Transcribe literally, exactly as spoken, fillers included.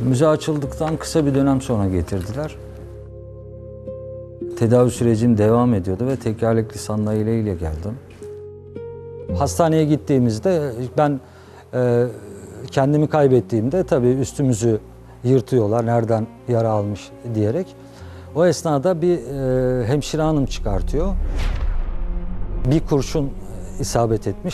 Müze açıldıktan kısa bir dönem sonra getirdiler. Tedavi sürecim devam ediyordu ve tekerlekli sandalyeyle geldim. Hastaneye gittiğimizde ben e, kendimi kaybettiğimde tabii üstümüzü yırtıyorlar, nereden yara almış diyerek. O esnada bir e, hemşire hanım çıkartıyor. Bir kurşun isabet etmiş.